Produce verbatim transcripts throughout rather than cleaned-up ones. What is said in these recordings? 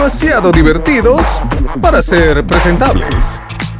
Demasiado divertidos para ser presentables.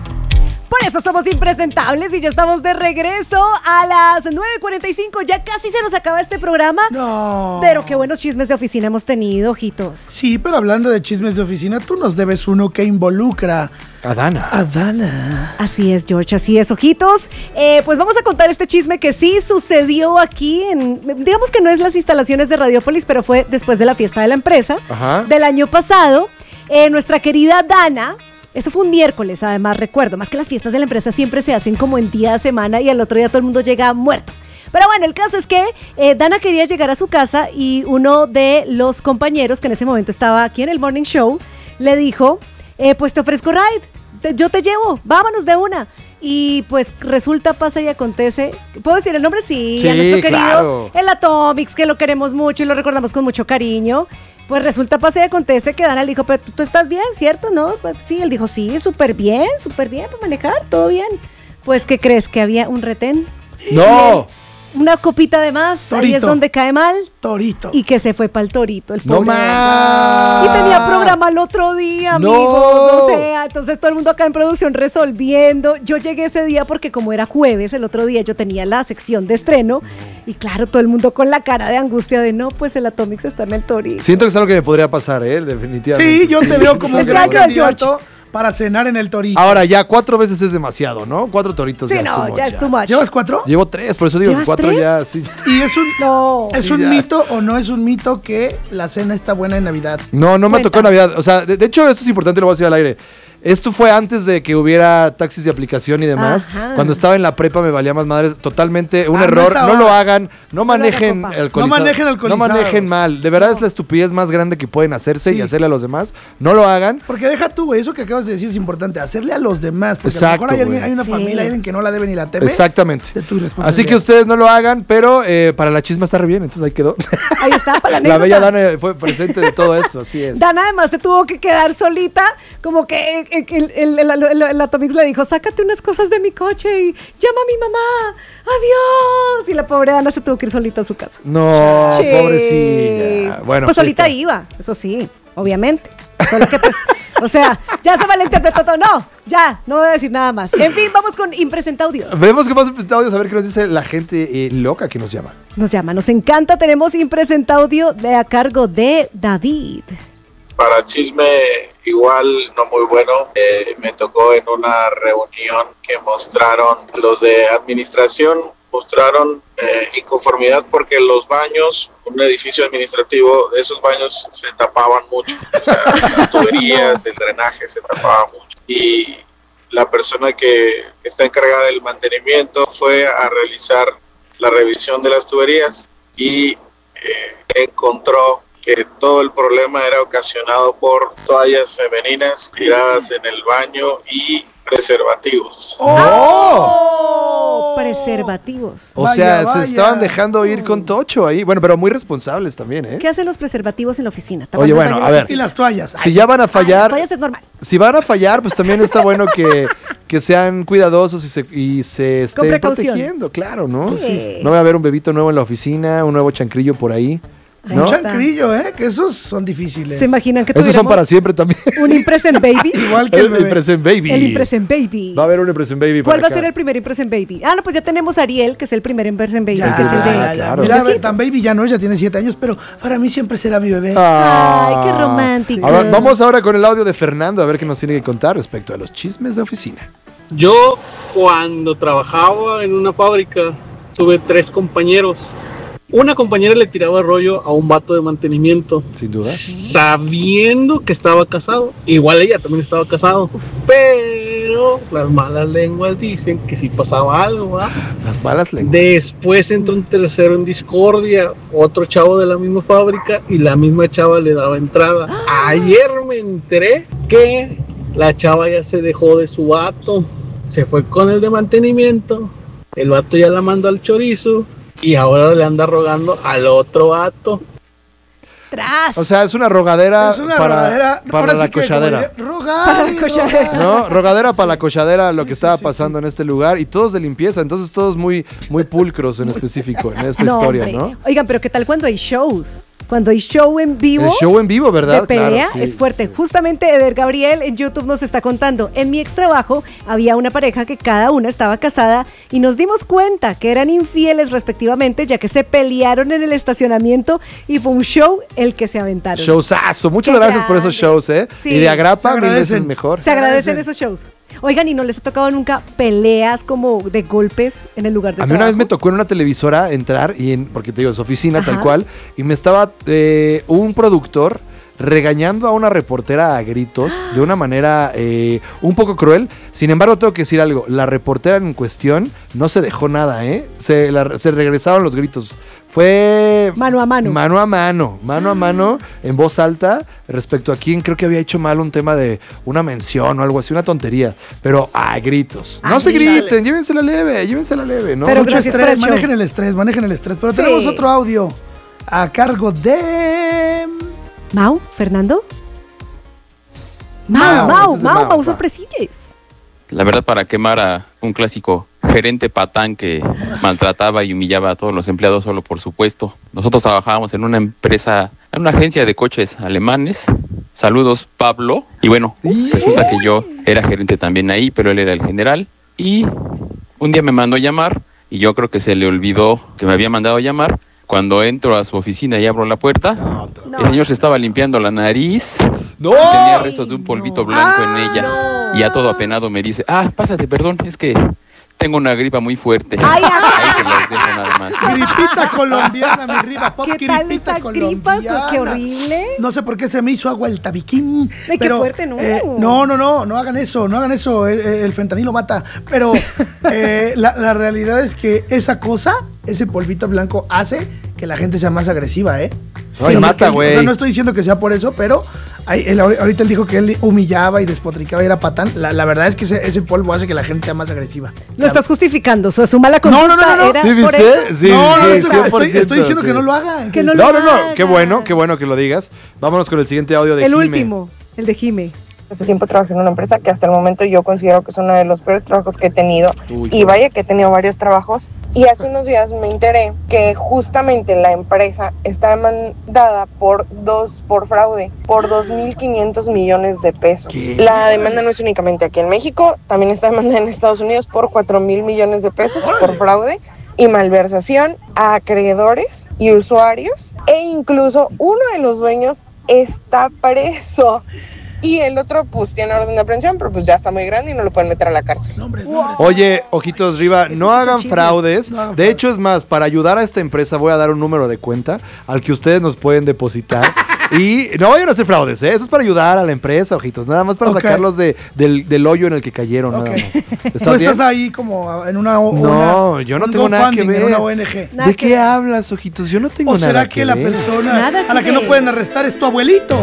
Por eso somos impresentables y ya estamos de regreso a las nueve cuarenta y cinco. Ya casi se nos acaba este programa. No. Pero qué buenos chismes de oficina hemos tenido, ojitos. Sí, pero hablando de chismes de oficina, tú nos debes uno que involucra a Dana. A Dana. Así es, George, así es, ojitos. Eh, pues vamos a contar este chisme que sí sucedió aquí en, digamos que no es las instalaciones de Radiopolis, pero fue después de la fiesta de la empresa. Ajá. Del año pasado. Eh, nuestra querida Dana. Eso fue un miércoles, además, recuerdo. Más que las fiestas de la empresa siempre se hacen como en día de semana y al otro día todo el mundo llega muerto. Pero bueno, el caso es que eh, Dana quería llegar a su casa y uno de los compañeros que en ese momento estaba aquí en el Morning Show le dijo, eh, pues te ofrezco ride, te, yo te llevo, vámonos de una. Y pues resulta, pasa y acontece. ¿Puedo decir el nombre? Sí, sí, a nuestro querido claro. el Atomics, que lo queremos mucho y lo recordamos con mucho cariño. Pues resulta, pasa y acontece que Dana le dijo, pero tú, tú estás bien, ¿cierto? ¿No? Pues sí, él dijo, sí, súper bien, súper bien para manejar, todo bien. Pues, ¿qué crees? Que había un retén. ¡No! Una copita de más, Torito. Ahí es donde cae mal. Torito. Y que se fue para el torito, el ¡No pobre. más! Y tenía programa el otro día, ¡No! amigos. O sea, entonces todo el mundo acá en producción resolviendo. Yo llegué ese día porque como era jueves, el otro día yo tenía la sección de estreno. Y claro, todo el mundo con la cara de angustia de no, pues el Atomics está en el torito. Siento que es algo que me podría pasar, ¿eh? Definitivamente. Sí, yo te veo como un Este gran año, candidato para cenar en el torito. Ahora ya cuatro veces es demasiado, ¿no? Cuatro toritos Sí, ya es too no, much, ya es too much. ¿Llevas cuatro? Llevo tres, por eso digo que ¿Llevas cuatro tres? ya, sí. ¿Y es un, No. es Sí, un ya. mito o no es un mito que la cena está buena en Navidad? No, no me Cuenta. tocó en Navidad. O sea, de, de hecho, esto es importante, lo voy a decir al aire. Esto fue antes de que hubiera taxis de aplicación y demás. Ajá. Cuando estaba en la prepa me valía más madres. Totalmente un Ah, no error. es No, ahora. lo hagan. No lo manejen hagan, compa. alcoholizados. No manejen No alcoholizados. manejen mal. De verdad es la estupidez más grande que pueden hacerse Sí. y hacerle a los demás. No lo hagan. Porque deja tú, güey, eso que acabas de decir es importante, hacerle a los demás. Porque Exacto, a lo mejor hay, alguien- güey. hay una Sí. familia, hay alguien que no la debe ni la teme. Exactamente. De tu responsabilidad. Así que ustedes no lo hagan, pero eh, para la chisma está re bien. Entonces ahí quedó. Ahí está, para la La anécdota. bella Dana fue presente de todo esto. Así es. Dana además se tuvo que quedar solita, como que el, el, el, el, el- el Atomics le dijo, sácate unas cosas de mi coche y llama a mi mamá, adiós. Y la pobre Dana se tuvo que ir solita a su casa. No, Sí. pobrecilla. Bueno, pues ahí solita está. iba, eso sí, obviamente. Solo que pues, o sea, ya se malinterpretó todo. No, ya, no voy a decir nada más. En fin, vamos con Impresentaudios. Veremos qué pasa en audios, a ver qué nos dice la gente eh, loca que nos llama. Nos llama, nos encanta, tenemos Impresentaudio de a cargo de David. Para chisme igual no muy bueno, eh, me tocó en una reunión que mostraron los de administración, mostraron eh, inconformidad porque los baños, un edificio administrativo, esos baños se tapaban mucho, o sea, las tuberías, el drenaje se tapaba mucho y la persona que está encargada del mantenimiento fue a realizar la revisión de las tuberías y eh, encontró que todo el problema era ocasionado por toallas femeninas tiradas en el baño y preservativos. ¡Oh! Preservativos. O Vaya, sea, vaya. se estaban dejando ir con Tocho ahí. Bueno, pero muy responsables también, ¿eh? ¿Qué hacen los preservativos en la oficina? Oye, ¿Tapando el bueno, baño a de la ver. Y oficina? las toallas. Si ya van a Ay, fallar, toallas es normal. si van a fallar, pues también está bueno que, que sean cuidadosos y se, y se estén precaución. protegiendo, claro, ¿no? Sí. No va a haber un bebito nuevo en la oficina, un nuevo chancrillo por ahí. Ahí ¿no? Un está. chancrillo, ¿eh? Que esos son difíciles. ¿Se imaginan que Esos son tuviéramos para siempre también. un Impresent Baby? Igual que el El bebé. Impresent Baby. El Impresent Baby. Va a haber un Impresent Baby ¿Cuál para va a acá. ser el primer Impresent Baby? Ah, no, pues ya tenemos a Ariel, que es el primer Impresent Baby, Ya, que es el de... ya, claro. Mira, Besitos. tan baby ya no, ella tiene siete años, pero para mí siempre será mi bebé. Ay, qué romántico. A ver, vamos ahora con el audio de Fernando a ver qué nos tiene que contar respecto a los chismes de oficina. Yo cuando trabajaba en una fábrica tuve tres compañeros. Una compañera le tiraba rollo a un vato de mantenimiento, Sin duda. sabiendo que estaba casado. Igual ella también estaba casado, pero las malas lenguas dicen que si pasaba algo, ¿verdad? Las malas lenguas. Después entró un tercero en discordia, otro chavo de la misma fábrica y la misma chava le daba entrada. Ayer me enteré que la chava ya se dejó de su vato, se fue con el de mantenimiento, el vato ya la mandó al chorizo y ahora le anda rogando al otro vato. Tras. O sea, es una rogadera Es una para, rogadera. para ahora la sí que, como cochadera. diría, rogar Para la y cochadera. rogar. ¿No? Rogadera para la cochadera, lo Sí, que sí, estaba sí, pasando en este lugar y todos de limpieza, entonces todos muy, muy pulcros en específico en esta No, historia, hombre. ¿no? Oigan, pero ¿qué tal cuando hay shows? cuando hay show en vivo. El show en vivo, ¿verdad? De pelea Claro, sí, es fuerte. sí. Justamente Eder Gabriel en YouTube nos está contando. En mi ex trabajo había una pareja que cada una estaba casada y nos dimos cuenta que eran infieles respectivamente, ya que se pelearon en el estacionamiento y fue un show el que se aventaron. Showzazo. Muchas Qué gracias por esos grande. shows, ¿eh? Sí. Y de Se agrapa, mil agradecen. veces mejor. Se agradecen agradecen. esos shows. Oigan, ¿y no les ha tocado nunca peleas como de golpes en el lugar de A mí trabajo? una vez me tocó en una televisora entrar, y en, porque te digo, es oficina Ajá. tal cual, y me estaba eh, un productor regañando a una reportera a gritos de una manera eh, un poco cruel. Sin embargo, tengo que decir algo. La reportera en cuestión no se dejó nada, ¿eh? Se, la- se regresaron los gritos. Fue... Mano a mano. Mano a mano. Mano a mano, en voz alta, respecto a quien creo que había hecho mal un tema de una mención o algo así, una tontería. Pero a gritos. No Ay, se dale. griten, llévensela leve, llévensela leve, ¿no? Pero Mucho gracias por estrés, el show. manejen el estrés, manejen el estrés. Pero Sí. tenemos otro audio a cargo de... ¿Mau? ¿Fernando? Mau, Mau, Mau, ese es de Mau, Mau, Mau, va. sorpresillas. La verdad, para quemar a un clásico gerente patán que maltrataba y humillaba a todos los empleados solo por su puesto. Nosotros trabajábamos en una empresa, en una agencia de coches alemanes. Saludos, Pablo. Y bueno, resulta que yo era gerente también ahí, pero él era el general. Y un día me mandó a llamar y yo creo que se le olvidó que me había mandado a llamar. Cuando entro a su oficina y abro la puerta, el señor se estaba limpiando la nariz. ¡No! Tenía restos de un polvito blanco en ella. no. Y a todo apenado me dice, ah, pásate, perdón, es que tengo una gripa muy fuerte. Ay, ay, Ahí se las dejo nada más. Gripita colombiana, mi riva pop, ¿Qué tal gripita esta gripa? colombiana. Qué horrible. No sé por qué se me hizo agua el tabiquín. Ay, qué pero, fuerte, no. eh, no, no, no, no hagan eso, no hagan eso. El, el fentanilo mata. Pero eh, la, la realidad es que esa cosa, ese polvito blanco, hace que la gente sea más agresiva, ¿eh? Ay, O sea, mata, que- güey. O sea, no estoy diciendo que sea por eso, pero ahí- él- ahorita él dijo que él humillaba y despotricaba y era patán. La, la verdad es que ese, ese polvo hace que la gente sea más agresiva. Lo estás justificando, su, su mala conducta no, no, no. era ¿Sí por viste? eso. Sí, no, no, sí, estoy, cien por estoy- estoy ciento, diciendo sí. que no lo hagan. Que no No, lo no, no, hagan. qué bueno, qué bueno que lo digas. Vámonos con el siguiente audio de El Jime. último, el de Jime. Hace tiempo trabajé en una empresa que hasta el momento yo considero que es uno de los peores trabajos que he tenido. Uy, Y vaya que he tenido varios trabajos. Y hace unos días me enteré que justamente la empresa está demandada por dos, por fraude, por dos mil quinientos millones de pesos. ¿Qué? La demanda no es únicamente aquí en México, también está demandada en Estados Unidos por cuatro mil millones de pesos por fraude y malversación a acreedores y usuarios. E incluso uno de los dueños está preso. Y el otro, pues, tiene orden de aprehensión, pero pues ya está muy grande y no lo pueden meter a la cárcel. Nombres, nombres. Oye, ojitos Riva, no sí son hagan chismes. fraudes. No hagan De fraudes. hecho, es más, para ayudar a esta empresa voy a dar un número de cuenta al que ustedes nos pueden depositar. Y no vayan a hacer fraudes, ¿eh? Eso es para ayudar a la empresa, ojitos. Nada más para Ok. sacarlos de, del, del hoyo en el que cayeron. Ok. Nada más. Tú ¿Estás bien? estás ahí como en una... o- No, una- yo no un tengo nada que GoFundMe, en ver. una O N G. Nada ¿De que qué ver. hablas, ojitos? Yo no tengo ¿O nada será que que la ver. persona Nada que a la que no ver. pueden arrestar es tu abuelito?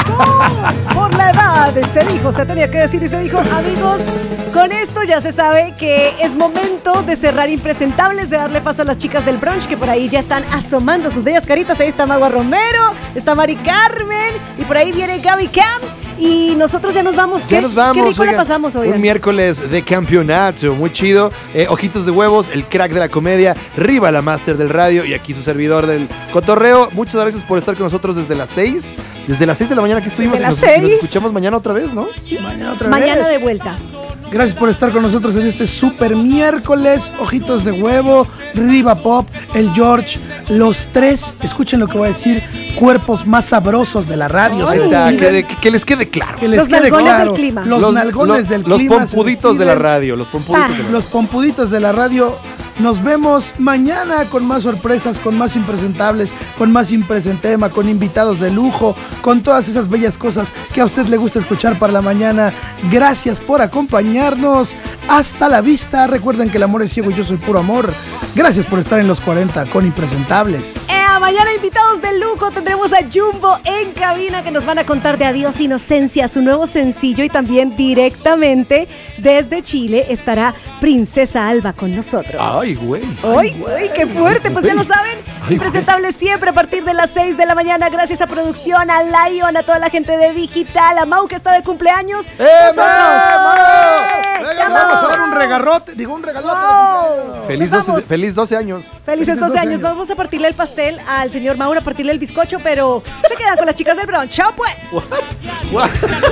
Por la edad se dijo, se tenía que decir y se dijo, amigos, con esto ya se sabe que es momento de cerrar Impresentables, de darle paso a las chicas del brunch que por ahí ya están asomando sus bellas caritas. Ahí está Magua Romero, está Mari Carmen y por ahí viene Gaby Cam. Y nosotros ya nos vamos. Ya ¿Qué, nos vamos. Qué rico la oigan. pasamos hoy. Un miércoles de campeonato, muy chido. Eh, ojitos de huevos, el crack de la comedia, Riva la máster del radio y aquí su servidor del cotorreo. Muchas gracias por estar con nosotros desde las seis. Desde las seis de la mañana que estuvimos y Desde nos, las y nos seis. escuchamos mañana otra vez, ¿no? Mañana otra Mañana vez. de vuelta. Gracias por estar con nosotros en este super miércoles. Ojitos de huevo, Riva Pop, el George, los tres, escuchen lo que voy a decir, cuerpos más sabrosos de la radio. Ahí Se está, despiden. que, de- que les quede claro. Que les Los quede nalgones claro. del clima. Los, nalgones los- del los clima. se pompuditos de la despiden. radio, los pompuditos de la radio. Los pompuditos de la radio. Nos vemos mañana con más sorpresas, con más impresentables, con más impresentema, con invitados de lujo, con todas esas bellas cosas que a usted le gusta escuchar para la mañana. Gracias por acompañarnos. Hasta la vista. Recuerden que el amor es ciego y yo soy puro amor. Gracias por estar en los cuarenta con Impresentables. Eh, mañana invitados de lujo tendremos a Jumbo en cabina que nos van a contar de Adiós Inocencia, su nuevo sencillo, y también directamente desde Chile estará Princesa Alba con nosotros. Ay, güey. ¡Ay, güey! ¡Qué fuerte! Pues ya lo saben, Ay, Impresentables siempre a partir de las seis de la mañana. Gracias a producción, a Lion, a toda la gente de Digital, a Mau que está de cumpleaños. ¡Eh, ¡Nosotros! Mau! ¡Eh! ¡Venga! Le vamos a dar un regarrote, digo un regalote. Wow. Feliz Pues doce, vamos. feliz doce años. Felices doce años. Vamos a partirle el pastel al señor Mauro, a partirle el bizcocho, pero se quedan con las chicas del Bronx. ¡Chao, pues! What?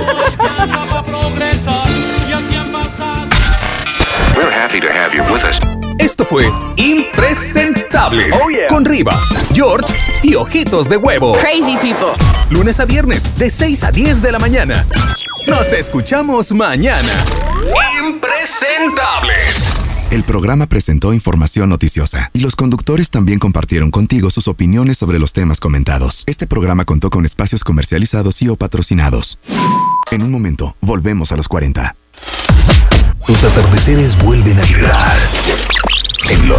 We're happy to have you with us. Esto fue Impresentables Oh, yeah. con Riva, George y Ojitos de Huevo. Crazy people. Lunes a viernes de seis a diez de la mañana. Nos escuchamos mañana. Impresentables. El programa presentó información noticiosa y los conductores también compartieron contigo sus opiniones sobre los temas comentados. Este programa contó con espacios comercializados y o patrocinados. En un momento, volvemos a los cuarenta. Los atardeceres vuelven a vibrar en los